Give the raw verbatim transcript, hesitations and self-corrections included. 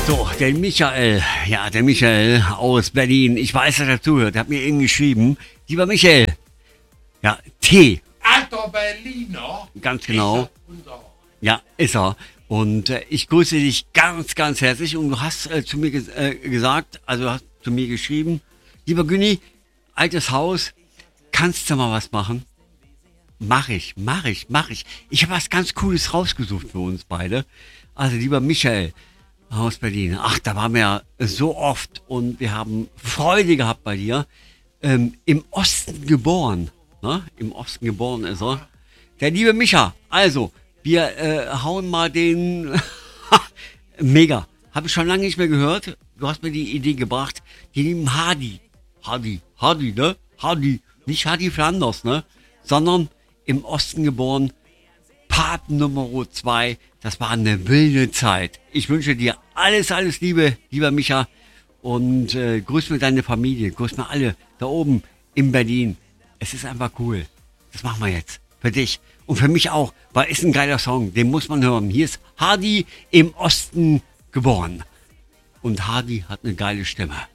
So, der Michael, ja, der Michael aus Berlin. Ich weiß, dass er zuhört. Er hat mir eben geschrieben. Lieber Michael, ja, T. Alter Berliner. Ganz genau. Ist er unser- Ja, ist er. Und äh, ich grüße dich ganz, ganz herzlich. Und du hast äh, zu mir ges äh, gesagt, also hast zu mir geschrieben, lieber Günni, altes Haus, kannst du mal was machen? Mach ich, mach ich, mach ich. Ich habe was ganz Cooles rausgesucht für uns beide. Also lieber Michael aus Berlin. Ach, da waren wir so oft und wir haben Freude gehabt bei dir. Ähm, Im Osten geboren. Ne? Im Osten geboren ist er. Der liebe Micha. Also, wir äh, hauen mal den... Mega. Habe ich schon lange nicht mehr gehört. Du hast mir die Idee gebracht. Die lieben Hardy. Hardy. Hardy, ne? Hardy. Nicht Hardy Flanders, ne? Sondern im Osten geboren. Part Nummer zwei. Das war eine wilde Zeit. Ich wünsche dir alles, alles Liebe, lieber Micha. Und äh, grüß mir deine Familie. Grüß mir alle da oben in Berlin. Es ist einfach cool. Das machen wir jetzt. Für dich. Und für mich auch. Weil ist ein geiler Song. Den muss man hören. Hier ist Hardy im Osten geboren. Und Hardy hat eine geile Stimme.